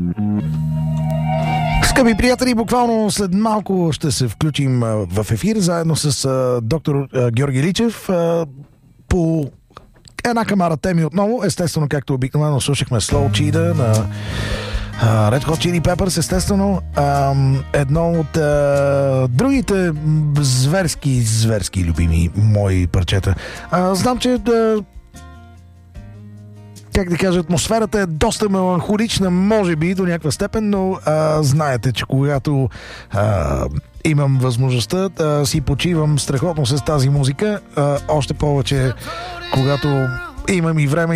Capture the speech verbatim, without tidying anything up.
Скъпи приятели, буквално след малко ще се включим в ефир заедно с а, доктор а, Георги Личев а, по една камара теми отново. Естествено, както обикновено слушахме Slow Cheetah на а, Red Hot Chili Peppers, естествено. А, едно от а, другите зверски, зверски любими мои парчета. А, знам, че да, как да кажа, атмосферата е доста меланхолична, може би до някаква степен, но а, знаете, че когато а, имам възможността да си почивам страхотно с тази музика, а, още повече когато имам и време